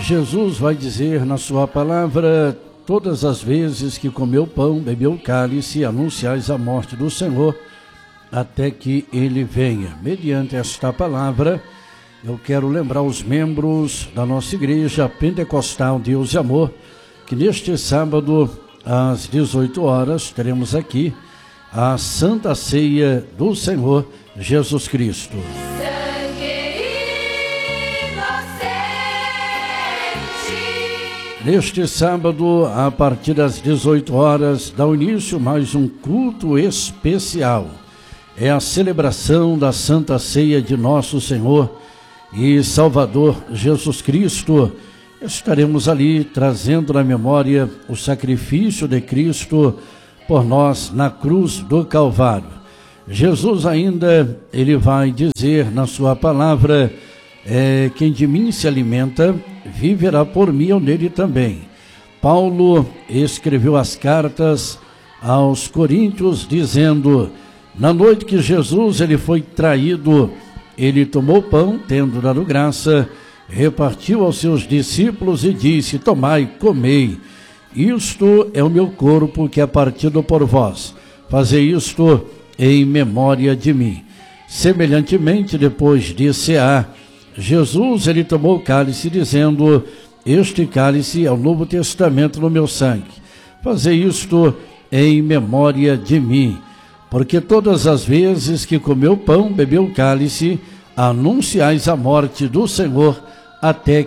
Jesus vai dizer na sua palavra: todas as vezes que comeu pão, bebeu cálice, anunciais a morte do Senhor, até que ele venha. Mediante esta palavra, eu quero lembrar os membros da nossa igreja Pentecostal Deus e Amor, que neste sábado, às 18 horas, teremos aqui a Santa Ceia do Senhor Jesus Cristo. Neste sábado, a partir das 18 horas, dá início mais um culto especial. É a celebração da Santa Ceia de Nosso Senhor e Salvador Jesus Cristo. Estaremos ali trazendo na memória o sacrifício de Cristo por nós na cruz do Calvário. Jesus ainda, ele vai dizer na sua palavra: quem de mim se alimenta, viverá por mim, eu nele também. Paulo escreveu as cartas aos Coríntios dizendo: na noite que Jesus ele foi traído, ele tomou pão, tendo dado graça, repartiu aos seus discípulos e disse: tomai, comei, isto é o meu corpo que é partido por vós, fazei isto em memória de mim. Semelhantemente, depois de cear, Jesus ele tomou o cálice dizendo: este cálice é o Novo Testamento no meu sangue, fazei isto em memória de mim. Porque todas as vezes que comeu pão, bebeu o cálice, anunciais a morte do Senhor até